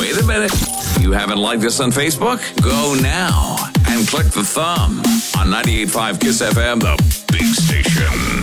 Wait a minute. You haven't liked us on Facebook? Go now and click the thumb on 98.5 KISS FM, the big station.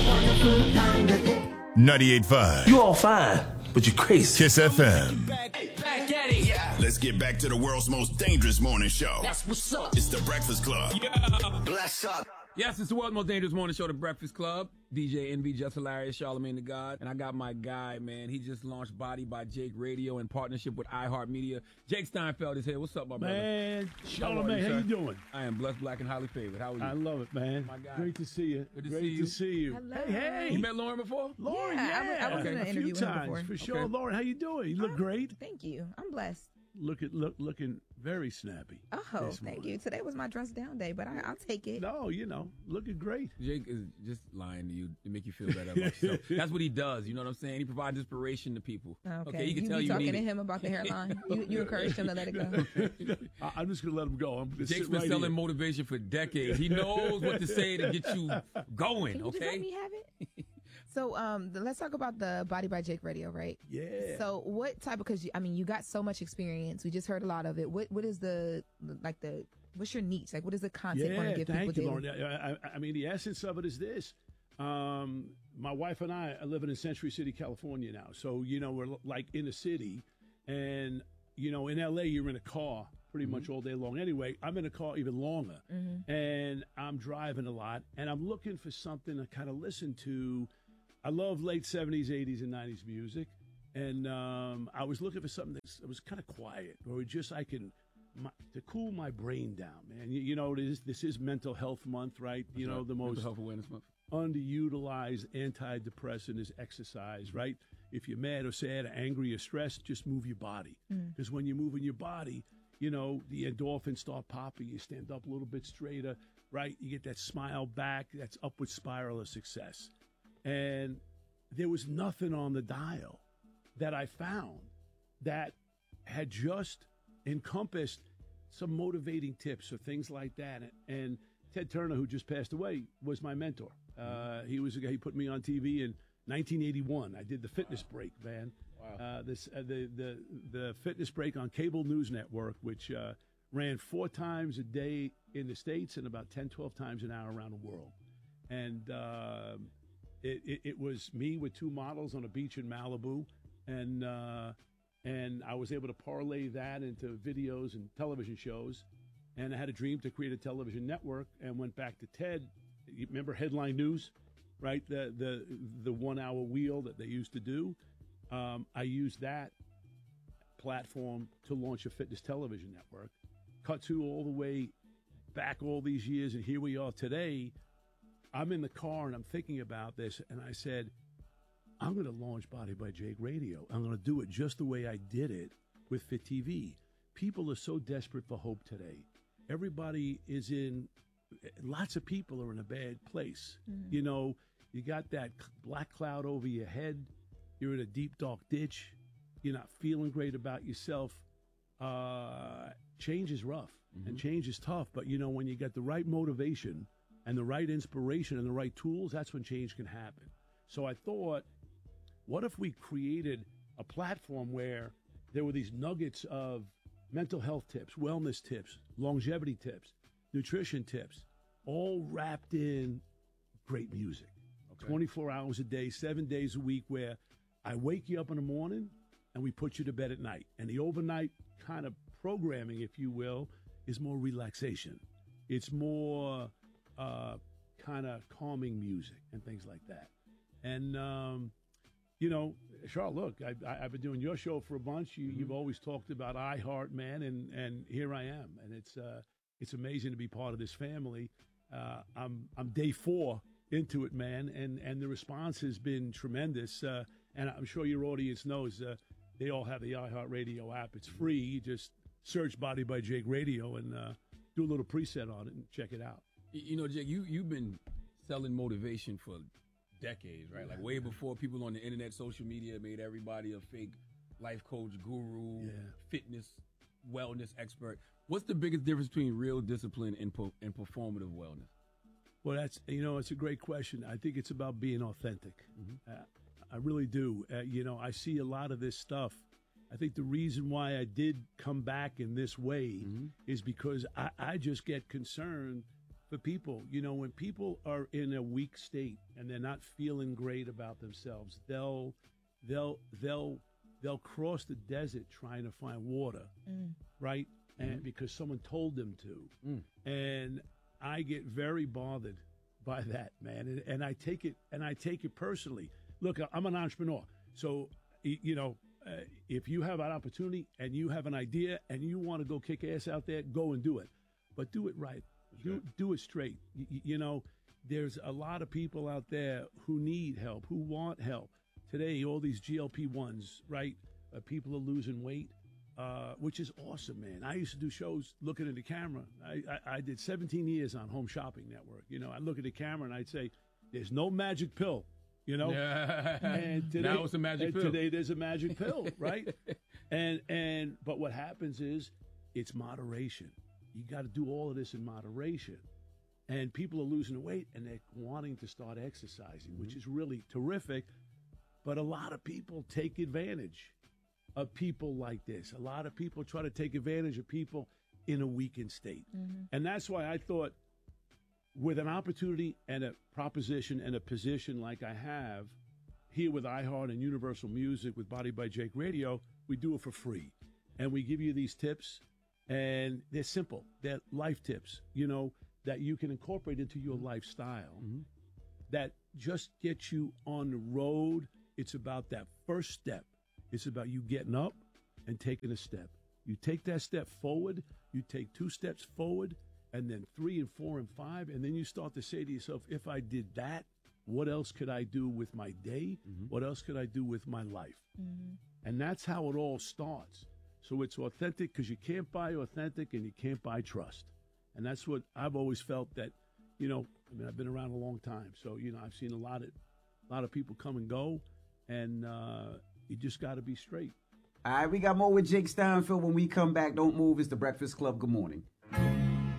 98.5. You all fine, but you're crazy. KISS FM. Let's get back to the world's most dangerous morning show. That's what's up. It's the Breakfast Club. Bless up. Yes, it's the world's most dangerous morning show, The Breakfast Club. DJ Envy, Just Hilarious, Charlamagne the God. And I got my guy, man. He just launched Body by Jake Radio in partnership with iHeartMedia. Jake Steinfeld is here. What's up, my brother? Man, Charlamagne, how you doing? I am blessed, black, and highly favored. How are you? I love it, man. My guy. Great to see you. Good to Great see you. to see you. Hello. Hey. You met Lauren before? Lauren, Yeah, I was in an a interview few with her times before. for sure. Okay. Lauren, how you doing? You look great. Thank you. I'm blessed. Looking very snappy. Oh, this thank morning. you. Today was my dress down day, but I'll take it. No, looking great. Jake is just lying to you to make you feel better about yourself. That's what he does. You know what I'm saying? He provides inspiration to people. Okay. He can tell be you talking need to it. him about the hairline. You encouraged him to let it go. I'm just gonna let him go. I'm gonna Jake's sit been right selling here. motivation for decades. He knows what to say to get you going, Can you just let okay? me have it? So, let's talk about the Body by Jake Radio, right? Yeah. So, what type? Because you got so much experience. We just heard a lot of it. What is what's your niche? Like, what is the content want to give thank people you, daily? Lauren. I mean, the essence of it is this. My wife and I are living in Century City, California now. So, we're like in the city. And, in L.A., you're in a car pretty much all day long. Anyway, I'm in a car even longer. And I'm driving a lot. And I'm looking for something to kind of listen to. I love late 70s, 80s, and 90s music. And I was looking for something that was kind of quiet, or just to cool my brain down, man. This is Mental Health Month, right? That's right. The most Mental Health Awareness Month. underutilized antidepressant is exercise, right? If you're mad or sad or angry or stressed, just move your body. Because when you're moving your body, the endorphins start popping. You stand up a little bit straighter, right? You get that smile back. That's upward spiral of success. And there was nothing on the dial that I found that had just encompassed some motivating tips or things like that. And Ted Turner, who just passed away, was my mentor. He was a guy. He put me on TV in 1981. I did the Fitness Break, man. Wow. The Fitness Break on Cable News Network, which ran 4 times a day in the States and about 10, 12 times an hour around the world. And it was me with 2 models on a beach in Malibu, and I was able to parlay that into videos and television shows. And I had a dream to create a television network, and went back to Ted. You remember Headline News, right? The 1-hour wheel that they used to do. I used that platform to launch a fitness television network. Cut to all the way back all these years, and here we are today. I'm in the car and I'm thinking about this, and I said, I'm going to launch Body by Jake Radio. I'm going to do it just the way I did it with Fit TV. People are so desperate for hope today. Everybody lots of people are in a bad place. You got that black cloud over your head. You're in a deep, dark ditch. You're not feeling great about yourself. Change is rough and change is tough. But, when you get the right motivation and the right inspiration and the right tools, that's when change can happen. So I thought, what if we created a platform where there were these nuggets of mental health tips, wellness tips, longevity tips, nutrition tips, all wrapped in great music. Okay. 24 hours a day, 7 days a week, where I wake you up in the morning and we put you to bed at night. And the overnight kind of programming, if you will, is more relaxation. It's more kind of calming music and things like that. And, Charles, look, I've been doing your show for a bunch. You've always talked about iHeart, man, and here I am. And it's amazing to be part of this family. I'm day 4 into it, man, and the response has been tremendous. And I'm sure your audience knows they all have the iHeartRadio app. It's free. You just search Body by Jake Radio and do a little preset on it and check it out. Jake, you've been selling motivation for decades, right? Like way before people on the internet, social media made everybody a fake life coach, guru, fitness, wellness expert. What's the biggest difference between real discipline and performative wellness? Well, it's a great question. I think it's about being authentic. I really do. I see a lot of this stuff I think the reason why I did come back in this way is because I just get concerned for people. You know, when people are in a weak state and they're not feeling great about themselves, they'll cross the desert trying to find water, right? And because someone told them to. And I get very bothered by that, man. And I take it personally. Look, I'm an entrepreneur. So, you know, if you have an opportunity and you have an idea and you want to go kick ass out there, go and do it. But do it right. Do it straight. You know, there's a lot of people out there who need help, who want help. Today, all these GLP-1s, right? People are losing weight, which is awesome, man. I used to do shows looking at the camera. I did 17 years on Home Shopping Network. You know, I'd look at the camera and I'd say, there's no magic pill. You know, and today, now it's a magic pill. Today there's a magic pill, right? But what happens is it's moderation. You got to do all of this in moderation. And people are losing weight and they're wanting to start exercising, which is really terrific. But a lot of people take advantage of people like this. A lot of people try to take advantage of people in a weakened state. And that's why I thought, with an opportunity and a proposition and a position like I have here with iHeart and Universal Music with Body by Jake Radio, we do it for free. And we give you these tips, and they're simple. They're life tips, you know, that you can incorporate into your lifestyle that just get you on the road. It's about that first step. It's about you getting up and taking a step. You take that step forward, you take 2 steps forward, and then 3 and 4 and 5, and then you start to say to yourself, if I did that, what else could I do with my day? What else could I do with my life? And that's how it all starts. So it's authentic, because you can't buy authentic and you can't buy trust. And that's what I've always felt that, you know, I mean, I've been around a long time. So, you know, I've seen a lot of people come and go, and you just got to be straight. All right, we got more with Jake Steinfeld when we come back. Don't move. It's The Breakfast Club. Good morning.